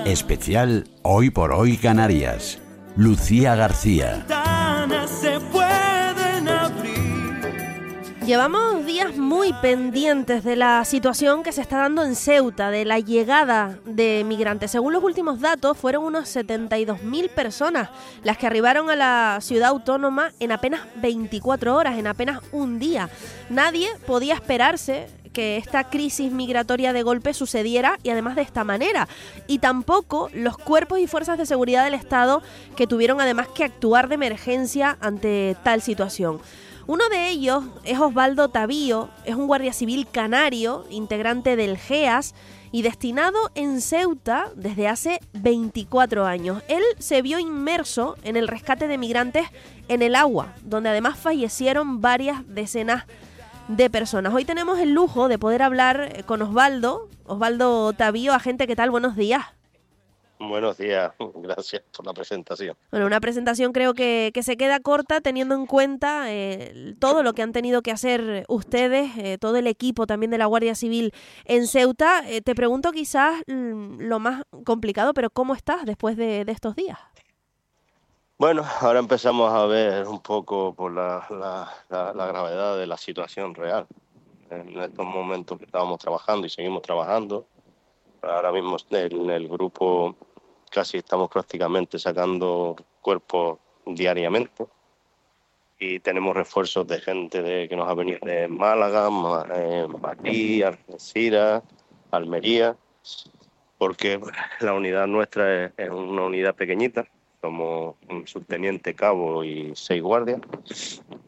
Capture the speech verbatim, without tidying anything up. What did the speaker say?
Especial Hoy por Hoy Canarias. Lucía García. Se pueden abrir. Llevamos días muy pendientes de la situación que se está dando en Ceuta, de la llegada de migrantes. Según los últimos datos, fueron unas setenta y dos mil personas las que arribaron a la ciudad autónoma en apenas veinticuatro horas, en apenas un día. Nadie podía esperarse que esta crisis migratoria de golpe sucediera y además de esta manera. Y tampoco los cuerpos y fuerzas de seguridad del Estado, que tuvieron además que actuar de emergencia ante tal situación. Uno de ellos es Osvaldo Tavío, es un guardia civil canario, integrante del G E A S y destinado en Ceuta desde hace veinticuatro años. Él se vio inmerso en el rescate de migrantes en el agua, donde además fallecieron varias decenas de personas. Hoy tenemos el lujo de poder hablar con Osvaldo, Osvaldo Tavío. Agente, ¿qué tal? Buenos días. Buenos días, gracias por la presentación. Bueno, una presentación creo que, que se queda corta teniendo en cuenta eh, todo lo que han tenido que hacer ustedes, eh, todo el equipo también de la Guardia Civil en Ceuta. Eh, te pregunto quizás mm, lo más complicado, pero ¿cómo estás después de, de estos días? Bueno, ahora empezamos a ver un poco por la, la, la, la gravedad de la situación real. En estos momentos que estábamos trabajando y seguimos trabajando, ahora mismo en el grupo casi estamos prácticamente sacando cuerpos diariamente y tenemos refuerzos de gente de, que nos ha venido de Málaga, eh, Madrid, Algeciras, Almería, porque la unidad nuestra es, es una unidad pequeñita, somos un subteniente, cabo y seis guardias,